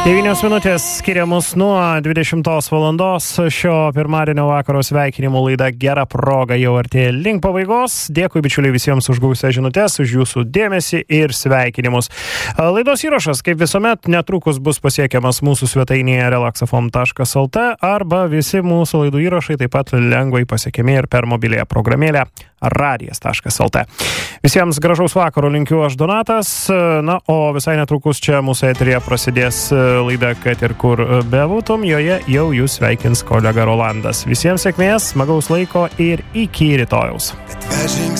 9 minutės skiriamus nuo 20 valandos. Šio pirmadienio vakaro sveikinimų laida Gera proga jau artėja link pabaigos. Dėkui bičiuliai visiems už gausias žinutes, už jūsų dėmesį ir sveikinimus. Laidos įrašas, kaip visuomet, netrukus bus pasiekiamas mūsų svetainėje relaxafm.lt arba visi mūsų laidų įrašai taip pat lengvai pasiekiami ir per mobiliąją programėlę radijas.lt. Visiems gražaus vakaro linkiu aš Donatas. Na, o visai netrukus čia mūsų eteryje prasidės laida Kad ir kur bebūtum. Joje jau jūs sveikins kolega Rolandas. Visiems sėkmės, smagaus laiko ir iki rytojaus.